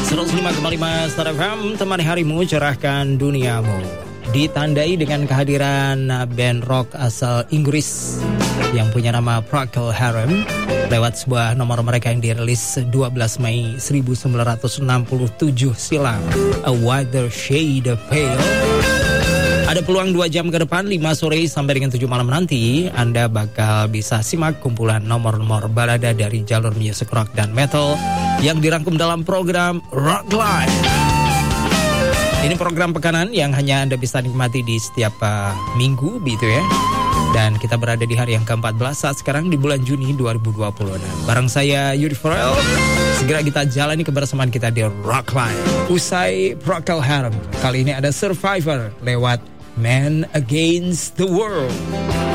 105,5 Star FM, temani harimu, cerahkan duniamu. Ditandai dengan kehadiran band rock asal Inggris yang punya nama Procol Harum lewat sebuah nomor mereka yang dirilis 12 Mei 1967 silam, A Wider Shade of Pale. Ada peluang 2 jam ke depan, 5 sore sampai dengan 7 malam nanti, Anda bakal bisa simak kumpulan nomor-nomor balada dari jalur music rock dan metal yang dirangkum dalam program Rock Live. Ini program pekanan yang hanya Anda bisa nikmati di setiap minggu gitu ya. Dan kita berada di hari yang ke-14 saat sekarang di bulan Juni 2026. Bareng saya Yudi Farel, segera kita jalani kebersamaan kita di Rock Live. Usai Procol Harum, kali ini ada Survivor lewat Man Against the World.